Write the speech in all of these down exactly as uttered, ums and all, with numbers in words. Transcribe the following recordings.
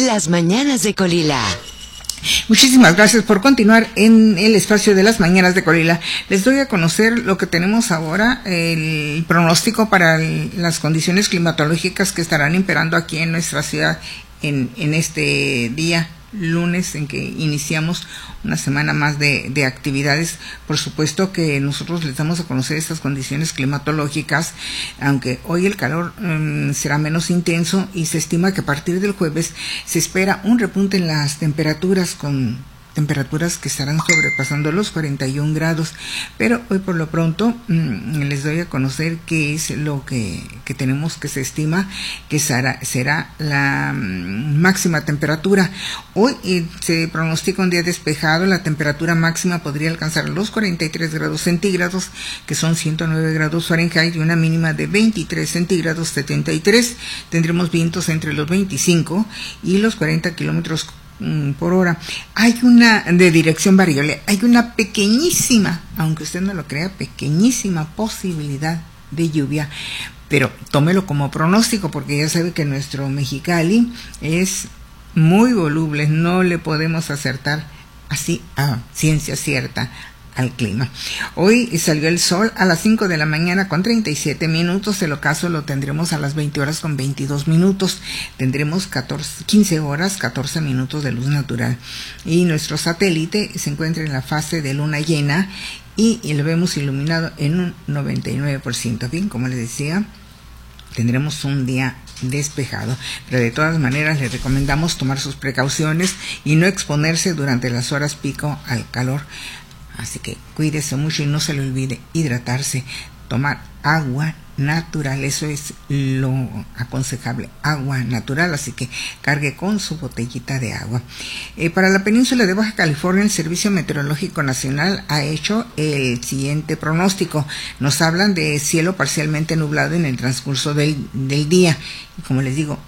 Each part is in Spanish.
Las mañanas de Colila. Muchísimas gracias por continuar en el espacio de las mañanas de Colila. Les doy a conocer lo que tenemos ahora, el pronóstico para el, las condiciones climatológicas que estarán imperando aquí en nuestra ciudad en, en este día lunes en que iniciamos una semana más de, de actividades. Por supuesto que nosotros les damos a conocer estas condiciones climatológicas, aunque hoy el calor um, será menos intenso y se estima que a partir del jueves se espera un repunte en las temperaturas con temperaturas que estarán sobrepasando los cuarenta y un grados, pero hoy por lo pronto mmm, les doy a conocer qué es lo que, que tenemos, que se estima que será, será la mmm, máxima temperatura. Hoy eh, se pronostica un día despejado, la temperatura máxima podría alcanzar los cuarenta y tres grados centígrados, que son ciento nueve grados Fahrenheit, y una mínima de veintitrés centígrados setenta y tres. Tendremos vientos entre los veinticinco y los cuarenta kilómetros por hora. Hay una de dirección variable, hay una pequeñísima, aunque usted no lo crea, pequeñísima posibilidad de lluvia, pero tómelo como pronóstico porque ya sabe que nuestro Mexicali es muy voluble, no le podemos acertar así a ciencia cierta al clima. Hoy salió el sol a las cinco de la mañana con treinta y siete minutos, el ocaso lo tendremos a las veinte horas con veintidós minutos, tendremos catorce, quince horas, catorce minutos de luz natural, y nuestro satélite se encuentra en la fase de luna llena y, y lo vemos iluminado en un noventa y nueve por ciento. Bien, como les decía, tendremos un día despejado, pero de todas maneras les recomendamos tomar sus precauciones y no exponerse durante las horas pico al calor. Así que cuídese mucho y no se le olvide hidratarse, tomar agua natural, eso es lo aconsejable, agua natural, así que cargue con su botellita de agua. Eh, para la península de Baja California, el Servicio Meteorológico Nacional ha hecho el siguiente pronóstico. Nos hablan de cielo parcialmente nublado en el transcurso del, del día, y como les digo,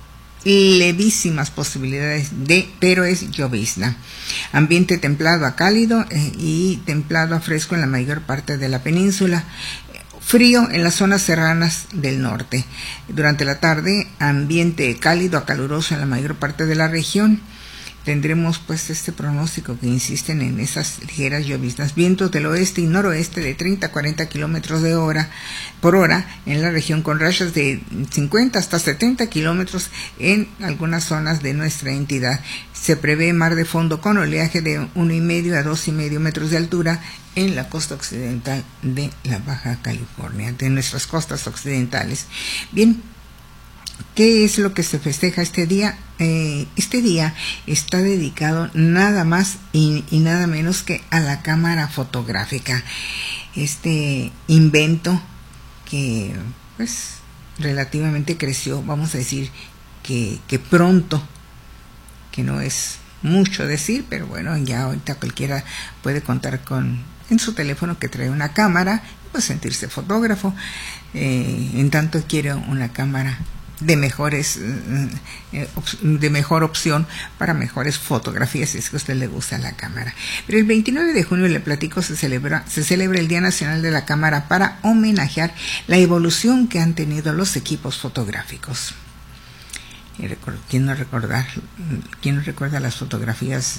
levísimas posibilidades de, pero es llovizna. Ambiente templado a cálido eh, y templado a fresco en la mayor parte de la península. Frío en las zonas serranas del norte. Durante la tarde, ambiente cálido a caluroso en la mayor parte de la región. Tendremos pues este pronóstico que insisten en esas ligeras lloviznas, vientos del oeste y noroeste de treinta a cuarenta kilómetros de hora por hora en la región, con rachas de cincuenta hasta setenta kilómetros en algunas zonas de nuestra entidad. Se prevé mar de fondo con oleaje de uno y medio a dos y medio metros de altura en la costa occidental de la Baja California, de nuestras costas occidentales. Bien, ¿qué es lo que se festeja este día? Eh, este día está dedicado nada más y, y nada menos que a la cámara fotográfica. Este invento que pues relativamente creció, vamos a decir que, que pronto, que no es mucho decir, pero bueno, ya ahorita cualquiera puede contar con en su teléfono que trae una cámara, pues sentirse fotógrafo, eh, en tanto quiere una cámara de mejores de mejor opción para mejores fotografías, si es que a usted le gusta la cámara. Pero el veintinueve de junio, le platico, se celebra se celebra el Día Nacional de la Cámara para homenajear la evolución que han tenido los equipos fotográficos. ¿Quién no recordar, quién no recuerda las fotografías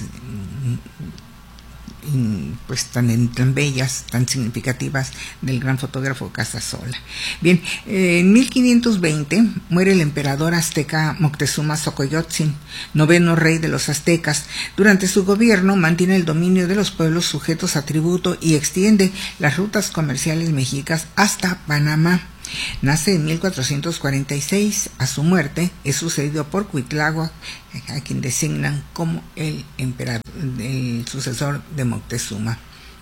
pues tan, tan bellas, tan significativas del gran fotógrafo Casasola? Bien, eh, en mil quinientos veinte muere el emperador azteca Moctezuma Xocoyotzin, noveno rey de los aztecas. Durante su gobierno mantiene el dominio de los pueblos sujetos a tributo y extiende las rutas comerciales mexicas hasta Panamá. Nace en mil cuatrocientos cuarenta y seis, a su muerte es sucedido por Cuitláhuac, a quien designan como el emperador, el sucesor de Moctezuma.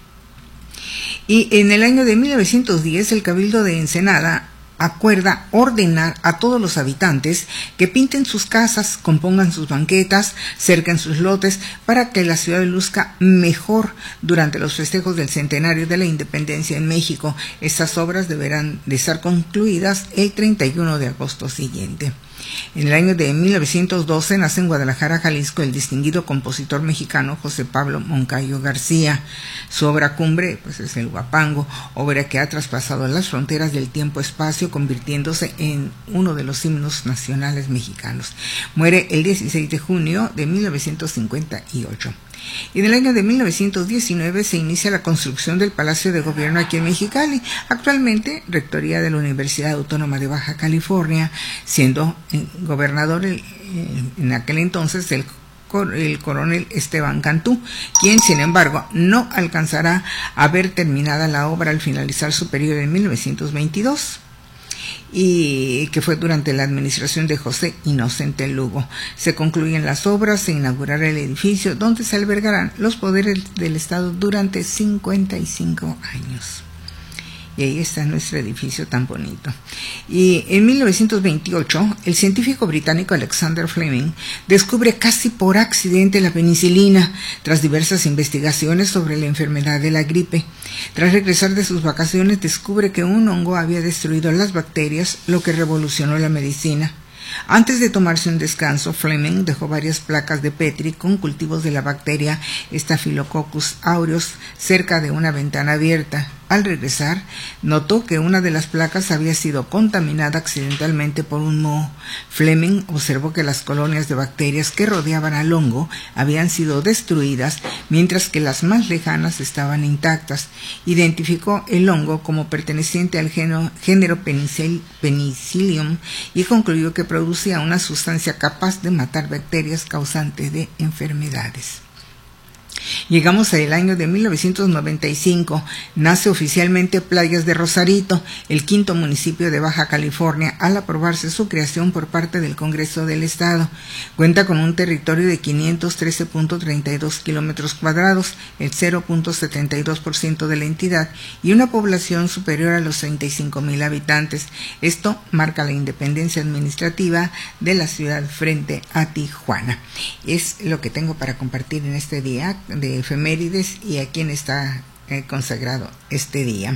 Y en el año de mil novecientos diez, el Cabildo de Ensenada acuerda ordenar a todos los habitantes que pinten sus casas, compongan sus banquetas, cerquen sus lotes, para que la ciudad luzca mejor durante los festejos del centenario de la independencia en México. Estas obras deberán de estar concluidas el treinta y uno de agosto siguiente. En el año de mil novecientos doce nace en Guadalajara, Jalisco, el distinguido compositor mexicano José Pablo Moncayo García. Su obra cumbre pues, es El Huapango, obra que ha traspasado las fronteras del tiempo-espacio, convirtiéndose en uno de los himnos nacionales mexicanos. Muere el dieciséis de junio de mil novecientos cincuenta y ocho. Y en el año de mil novecientos diecinueve se inicia la construcción del Palacio de Gobierno aquí en Mexicali, actualmente rectoría de la Universidad Autónoma de Baja California, siendo gobernador el, en aquel entonces el, el coronel Esteban Cantú, quien sin embargo no alcanzará a ver terminada la obra al finalizar su periodo en mil novecientos veintidós. Y que fue durante la administración de José Inocente Lugo. Se concluyen las obras, se inaugurará el edificio donde se albergarán los poderes del Estado durante cincuenta y cinco años. Y ahí está nuestro edificio tan bonito. Y en mil novecientos veintiocho, el científico británico Alexander Fleming descubre casi por accidente la penicilina, tras diversas investigaciones sobre la enfermedad de la gripe. Tras regresar de sus vacaciones, descubre que un hongo había destruido las bacterias, lo que revolucionó la medicina. Antes de tomarse un descanso, Fleming dejó varias placas de Petri con cultivos de la bacteria Staphylococcus aureus cerca de una ventana abierta. Al regresar, notó que una de las placas había sido contaminada accidentalmente por un moho. Fleming observó que las colonias de bacterias que rodeaban al hongo habían sido destruidas, mientras que las más lejanas estaban intactas. Identificó el hongo como perteneciente al género, género penicil, Penicillium y concluyó que producía una sustancia capaz de matar bacterias causantes de enfermedades. Llegamos al año de mil novecientos noventa y cinco, nace oficialmente Playas de Rosarito, el quinto municipio de Baja California, al aprobarse su creación por parte del Congreso del Estado. Cuenta con un territorio de quinientos trece punto treinta y dos kilómetros cuadrados, el cero punto setenta y dos por ciento de la entidad, y una población superior a los treinta y cinco mil habitantes. Esto marca la independencia administrativa de la ciudad frente a Tijuana. Es lo que tengo para compartir en este día de efemérides y a quien está eh, consagrado este día.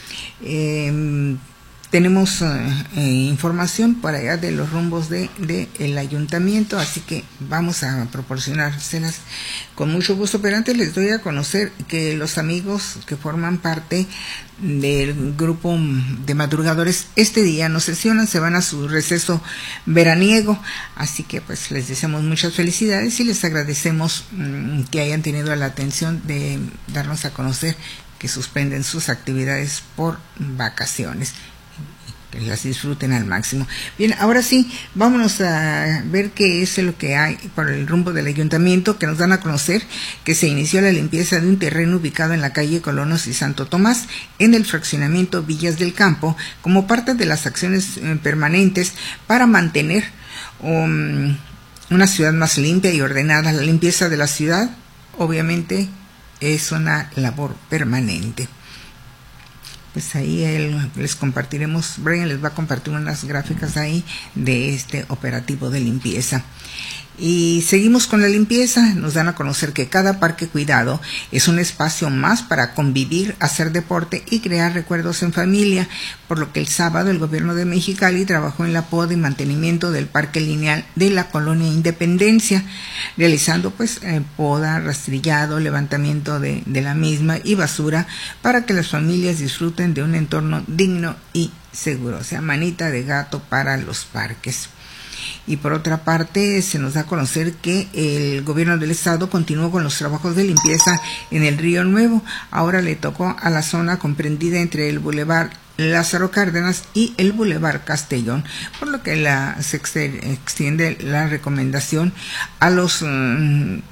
Eh, tenemos eh, información por allá de los rumbos de, de el ayuntamiento, así que vamos a proporcionárselas con mucho gusto, pero antes les doy a conocer que los amigos que forman parte del grupo de madrugadores este día no sesionan, se van a su receso veraniego, así que pues les deseamos muchas felicidades y les agradecemos mmm, que hayan tenido la atención de darnos a conocer que suspenden sus actividades por vacaciones. Que las disfruten al máximo. Bien, ahora sí, vámonos a ver qué es lo que hay por el rumbo del ayuntamiento, que nos dan a conocer que se inició la limpieza de un terreno ubicado en la calle Colonos y Santo Tomás, en el fraccionamiento Villas del Campo, como parte de las acciones eh, permanentes para mantener um, una ciudad más limpia y ordenada. La limpieza de la ciudad, obviamente, es una labor permanente. Pues ahí él, les compartiremos, Brian les va a compartir unas gráficas ahí de este operativo de limpieza. Y seguimos con la limpieza, nos dan a conocer que cada parque cuidado es un espacio más para convivir, hacer deporte y crear recuerdos en familia, por lo que el sábado el gobierno de Mexicali trabajó en la poda y mantenimiento del parque lineal de la colonia Independencia, realizando pues eh, poda, rastrillado, levantamiento de, de la misma y basura para que las familias disfruten de un entorno digno y seguro, o sea, manita de gato para los parques. Y por otra parte, se nos da a conocer que el gobierno del estado continuó con los trabajos de limpieza en el Río Nuevo. Ahora le tocó a la zona comprendida entre el Boulevard Lázaro Cárdenas y el Boulevard Castellón, por lo que la, se extiende la recomendación a los um,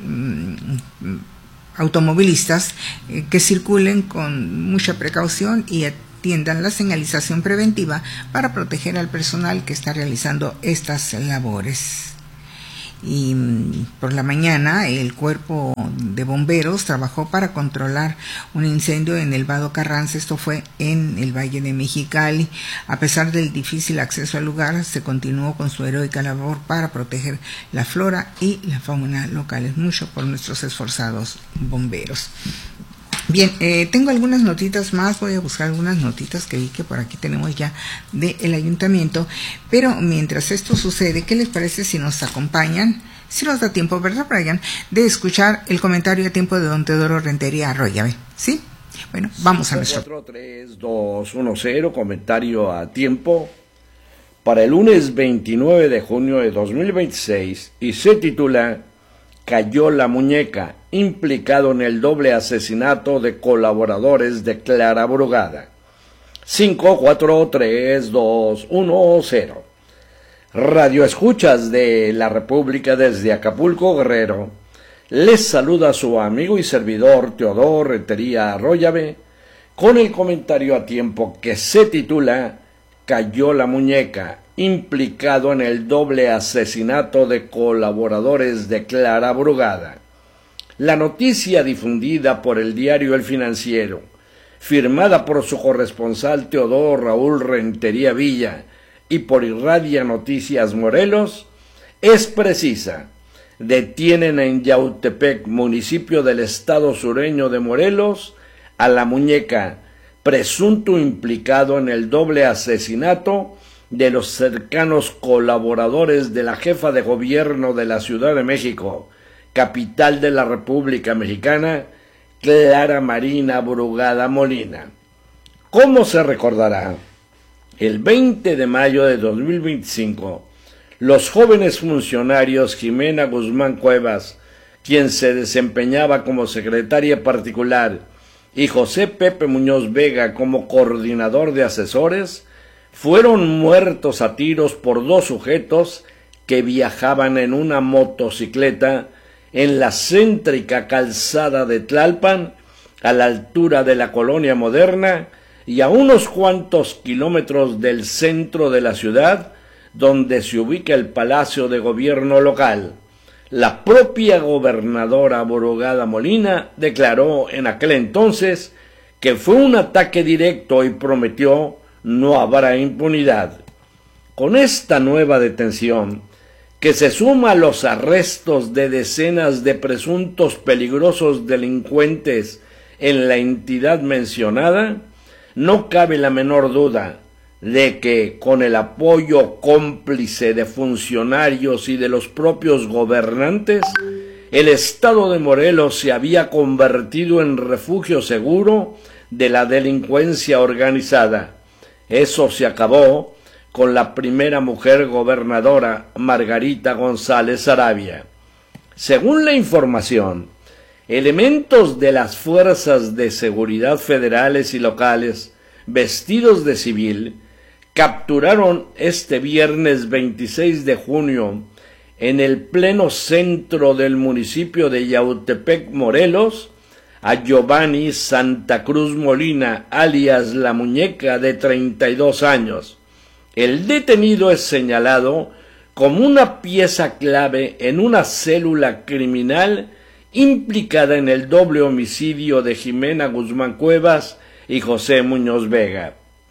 um, automovilistas eh, que circulen con mucha precaución y atiendan la señalización preventiva para proteger al personal que está realizando estas labores. Y por la mañana el cuerpo de bomberos trabajó para controlar un incendio en el Vado Carranza, esto fue en el Valle de Mexicali. A pesar del difícil acceso al lugar, se continuó con su heroica labor para proteger la flora y la fauna locales. Mucho por nuestros esforzados bomberos. Bien, eh, tengo algunas notitas más, voy a buscar algunas notitas que vi que por aquí tenemos ya del ayuntamiento, pero mientras esto sucede, ¿qué les parece si nos acompañan? Si nos da tiempo, ¿verdad, Brian? De escuchar el comentario a tiempo de don Teodoro Rentería Arroyave, ¿sí? Bueno, vamos a nuestro... cuatro tres dos uno cero, comentario a tiempo para el lunes veintinueve de junio de dos mil veintiséis y se titula Cayó la muñeca, implicado en el doble asesinato de colaboradores de Clara Brugada. cinco cuatro tres dos uno cero. Radio Escuchas de la República desde Acapulco, Guerrero. Les saluda su amigo y servidor Teodoro Rentería Arroyave con el comentario a tiempo que se titula Cayó la muñeca, implicado en el doble asesinato de colaboradores de Clara Brugada. La noticia difundida por el diario El Financiero, firmada por su corresponsal Teodoro Raúl Rentería Villa y por Irradia Noticias Morelos, es precisa. Detienen en Yautepec, municipio del estado sureño de Morelos, a la muñeca, presunto implicado en el doble asesinato de los cercanos colaboradores de la jefa de gobierno de la Ciudad de México, capital de la República Mexicana, Clara Marina Brugada Molina. ¿Cómo se recordará? El veinte de mayo de dos mil veinticinco, los jóvenes funcionarios Jimena Guzmán Cuevas, quien se desempeñaba como secretaria particular, y José Pepe Muñoz Vega como coordinador de asesores, fueron muertos a tiros por dos sujetos que viajaban en una motocicleta en la céntrica calzada de Tlalpan, a la altura de la Colonia Moderna y a unos cuantos kilómetros del centro de la ciudad, donde se ubica el Palacio de Gobierno local. La propia gobernadora Brugada Molina declaró en aquel entonces que fue un ataque directo y prometió no habrá impunidad. Con esta nueva detención, que se suma a los arrestos de decenas de presuntos peligrosos delincuentes en la entidad mencionada, no cabe la menor duda de que, con el apoyo cómplice de funcionarios y de los propios gobernantes, el estado de Morelos se había convertido en refugio seguro de la delincuencia organizada. Eso se acabó con la primera mujer gobernadora, Margarita González Arabia. Según la información, elementos de las fuerzas de seguridad federales y locales, vestidos de civil, capturaron este viernes veintiséis de junio en el pleno centro del municipio de Yautepec, Morelos, a Giovanni Santa Cruz Molina, alias La Muñeca, de treinta y dos años. El detenido es señalado como una pieza clave en una célula criminal implicada en el doble homicidio de Jimena Guzmán Cuevas y José Muñoz Vega.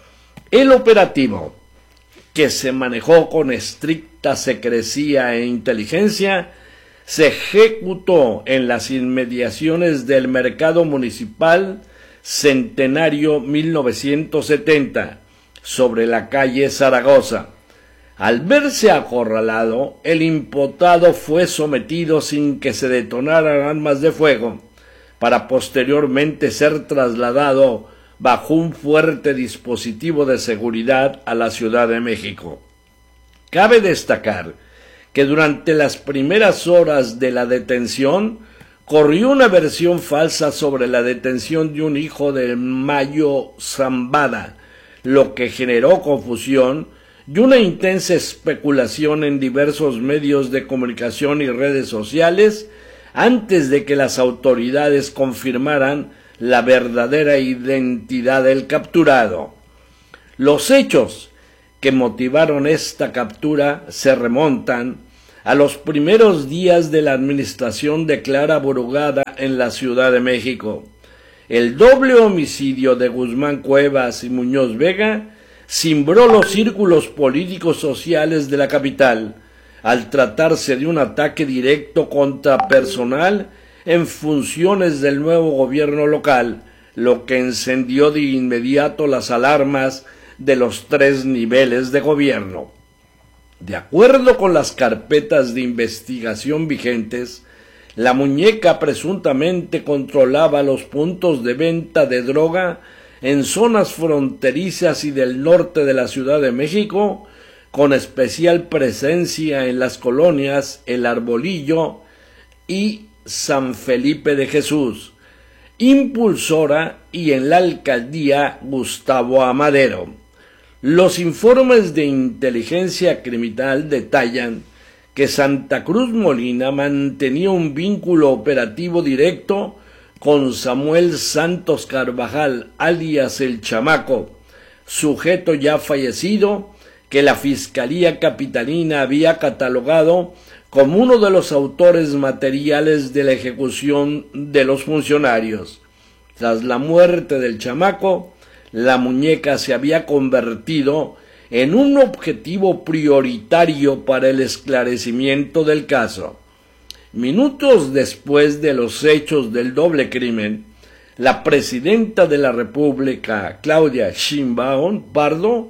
El operativo, que se manejó con estricta secrecía e inteligencia, se ejecutó en las inmediaciones del Mercado Municipal Centenario mil novecientos setenta, sobre la calle Zaragoza. Al verse acorralado, el imputado fue sometido sin que se detonaran armas de fuego, para posteriormente ser trasladado bajo un fuerte dispositivo de seguridad a la Ciudad de México. Cabe destacar que durante las primeras horas de la detención corrió una versión falsa sobre la detención de un hijo de Mayo Zambada, lo que generó confusión y una intensa especulación en diversos medios de comunicación y redes sociales antes de que las autoridades confirmaran la verdadera identidad del capturado. Los hechos que motivaron esta captura se remontan a los primeros días de la administración de Clara Brugada en la Ciudad de México. El doble homicidio de Guzmán Cuevas y Muñoz Vega cimbró los círculos políticos sociales de la capital, al tratarse de un ataque directo contra personal en funciones del nuevo gobierno local, lo que encendió de inmediato las alarmas de los tres niveles de gobierno. De acuerdo con las carpetas de investigación vigentes, la muñeca presuntamente controlaba los puntos de venta de droga en zonas fronterizas y del norte de la Ciudad de México, con especial presencia en las colonias El Arbolillo y San Felipe de Jesús, Impulsora y en la alcaldía Gustavo Amadero. Los informes de inteligencia criminal detallan que Santa Cruz Molina mantenía un vínculo operativo directo con Samuel Santos Carvajal, alias El Chamaco, sujeto ya fallecido que la Fiscalía Capitalina había catalogado como uno de los autores materiales de la ejecución de los funcionarios. Tras la muerte del Chamaco, la muñeca se había convertido en un objetivo prioritario para el esclarecimiento del caso. Minutos después de los hechos del doble crimen, la presidenta de la República, Claudia Sheinbaum Pardo,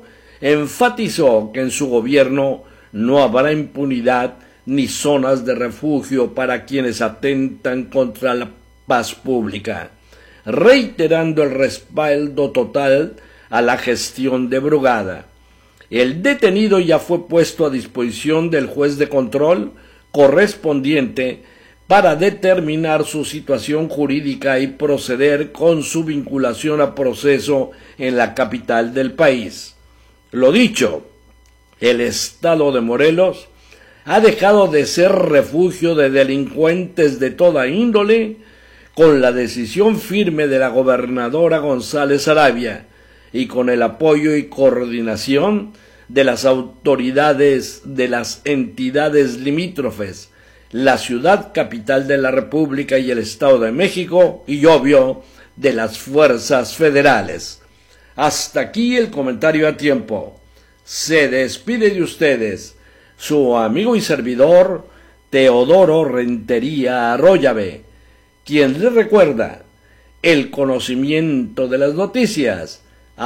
enfatizó que en su gobierno no habrá impunidad ni zonas de refugio para quienes atentan contra la paz pública, reiterando el respaldo total a la gestión de Brugada. El detenido ya fue puesto a disposición del juez de control correspondiente para determinar su situación jurídica y proceder con su vinculación a proceso en la capital del país. Lo dicho, el estado de Morelos ha dejado de ser refugio de delincuentes de toda índole con la decisión firme de la gobernadora González Arabia y con el apoyo y coordinación de las autoridades de las entidades limítrofes, la ciudad capital de la República y el Estado de México, y obvio, de las fuerzas federales. Hasta aquí el comentario a tiempo. Se despide de ustedes su amigo y servidor Teodoro Rentería Arroyave, quien les recuerda: el conocimiento de las noticias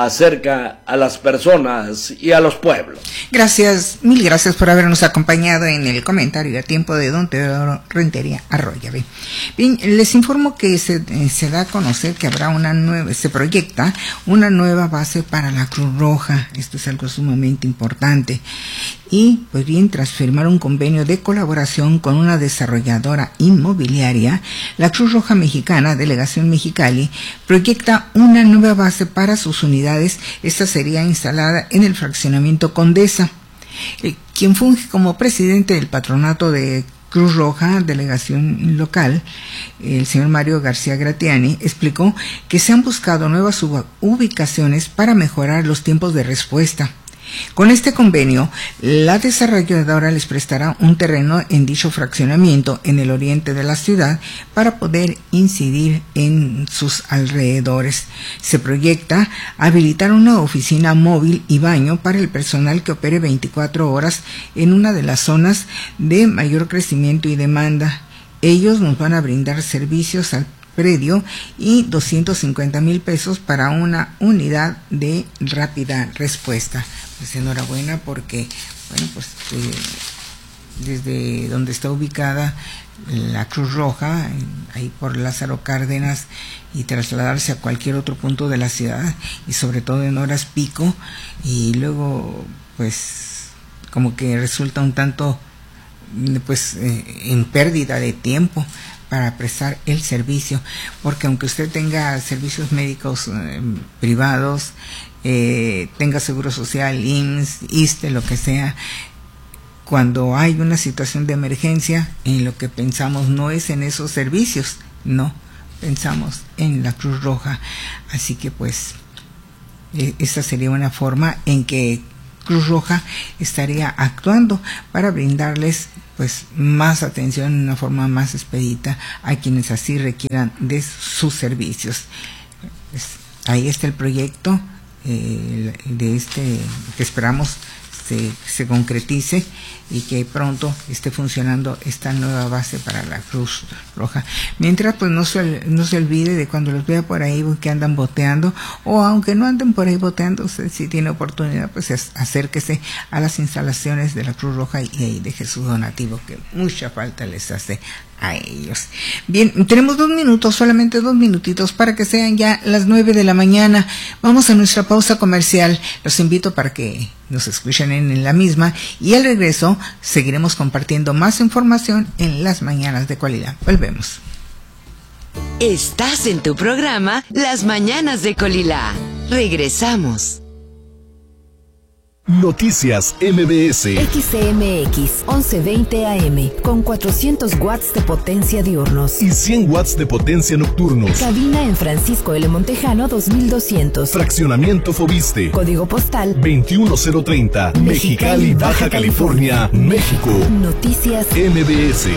acerca a las personas y a los pueblos. Gracias, mil gracias por habernos acompañado en el comentario a tiempo de don Teodoro Rentería Arroyave. Bien, les informo que se, se da a conocer que habrá una nueva, se proyecta una nueva base para la Cruz Roja. Esto es algo sumamente importante. Y, pues bien, tras firmar un convenio de colaboración con una desarrolladora inmobiliaria, la Cruz Roja Mexicana, Delegación Mexicali, proyecta una nueva base para sus unidades. Esta sería instalada en el fraccionamiento Condesa. Eh, quien funge como presidente del patronato de Cruz Roja, delegación local, el señor Mario García Gratiani, explicó que se han buscado nuevas ubicaciones para mejorar los tiempos de respuesta. Con este convenio, la desarrolladora les prestará un terreno en dicho fraccionamiento en el oriente de la ciudad para poder incidir en sus alrededores. Se proyecta habilitar una oficina móvil y baño para el personal que opere veinticuatro horas en una de las zonas de mayor crecimiento y demanda. Ellos nos van a brindar servicios al predio y doscientos cincuenta mil pesos para una unidad de rápida respuesta. Pues enhorabuena, porque bueno, pues eh, desde donde está ubicada la Cruz Roja, ahí por Lázaro Cárdenas, y trasladarse a cualquier otro punto de la ciudad, y sobre todo en horas pico, y luego pues como que resulta un tanto pues eh, en pérdida de tiempo para prestar el servicio, porque aunque usted tenga servicios médicos eh, privados, eh, tenga seguro social, I M S S, I S S S T E, lo que sea, cuando hay una situación de emergencia, en lo que pensamos no es en esos servicios, no, pensamos en la Cruz Roja. Así que pues eh, esa sería una forma en que Cruz Roja estaría actuando para brindarles pues más atención, de una forma más expedita a quienes así requieran de sus servicios. Pues, ahí está el proyecto eh, de este que esperamos se, se concretice y que pronto esté funcionando esta nueva base para la Cruz Roja. Mientras, pues no se, no se olvide de cuando los vea por ahí que andan boteando, o aunque no anden por ahí boteando, usted si tiene oportunidad, pues acérquese a las instalaciones de la Cruz Roja y ahí de Jesús Donativo, que mucha falta les hace a ellos. Bien, tenemos dos minutos, solamente dos minutitos para que sean ya las nueve de la mañana. Vamos a nuestra pausa comercial. Los invito para que nos escuchen en, en la misma, y al regreso seguiremos compartiendo más información en las mañanas de Colila. Volvemos. Estás en tu programa Las Mañanas de Colila. Regresamos. Noticias M B S. X C M X once veinte A M con cuatrocientos watts de potencia diurnos y cien watts de potencia nocturnos. Cabina en Francisco L. Montejano dos mil doscientos. Fraccionamiento Fobiste. Código postal veintiuno cero treinta. Mexicali, Baja California, México. Noticias M B S.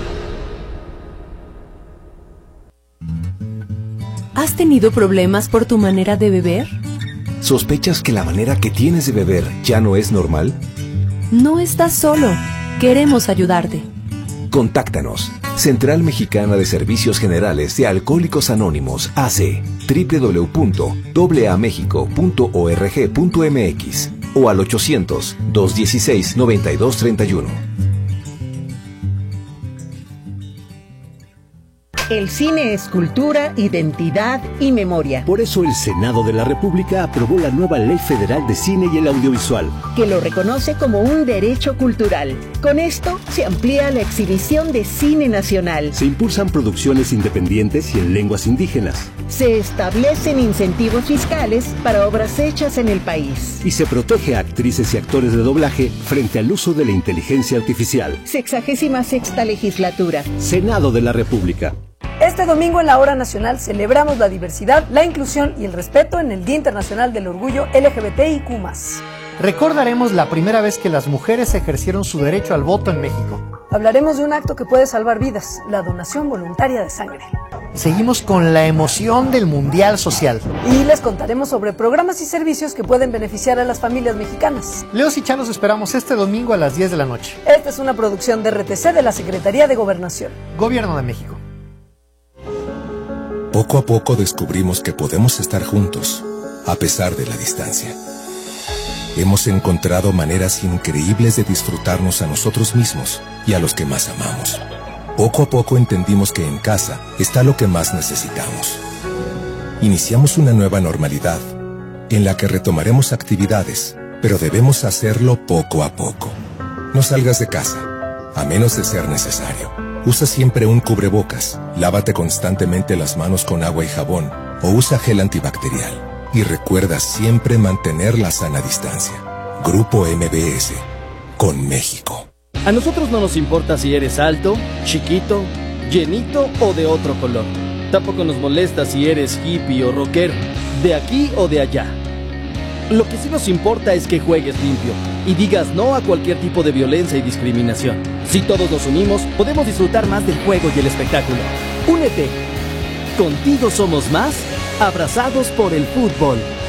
¿Has tenido problemas por tu manera de beber? ¿Sospechas que la manera que tienes de beber ya no es normal? No estás solo. Queremos ayudarte. Contáctanos. Central Mexicana de Servicios Generales de Alcohólicos Anónimos, A C, doble u doble u doble u punto a mexico punto org punto m x o al ochocientos, dos dieciséis, noventa y dos treinta y uno. El cine es cultura, identidad y memoria. Por eso el Senado de la República aprobó la nueva Ley Federal de Cine y el Audiovisual, que lo reconoce como un derecho cultural. Con esto se amplía la exhibición de cine nacional. Se impulsan producciones independientes y en lenguas indígenas. Se establecen incentivos fiscales para obras hechas en el país. Y se protege a actrices y actores de doblaje frente al uso de la inteligencia artificial. Sexagésima sexta legislatura. Senado de la República. Este domingo en la Hora Nacional celebramos la diversidad, la inclusión y el respeto en el Día Internacional del Orgullo L G B T I Q más. Recordaremos la primera vez que las mujeres ejercieron su derecho al voto en México. Hablaremos de un acto que puede salvar vidas, la donación voluntaria de sangre. Seguimos con la emoción del Mundial Social. Y les contaremos sobre programas y servicios que pueden beneficiar a las familias mexicanas. Leos y Chan los esperamos este domingo a las diez de la noche. Esta es una producción de R T C de la Secretaría de Gobernación. Gobierno de México. Poco a poco descubrimos que podemos estar juntos, a pesar de la distancia. Hemos encontrado maneras increíbles de disfrutarnos a nosotros mismos y a los que más amamos. Poco a poco entendimos que en casa está lo que más necesitamos. Iniciamos una nueva normalidad, en la que retomaremos actividades, pero debemos hacerlo poco a poco. No salgas de casa, a menos de ser necesario. Usa siempre un cubrebocas, lávate constantemente las manos con agua y jabón, o usa gel antibacterial. Y recuerda siempre mantener la sana distancia. Grupo M B S, con México. A nosotros no nos importa si eres alto, chiquito, llenito o de otro color. Tampoco nos molesta si eres hippie o rockero, de aquí o de allá. Lo que sí nos importa es que juegues limpio y digas no a cualquier tipo de violencia y discriminación. Si todos nos unimos, podemos disfrutar más del juego y el espectáculo. Únete. Contigo somos más, abrazados por el fútbol.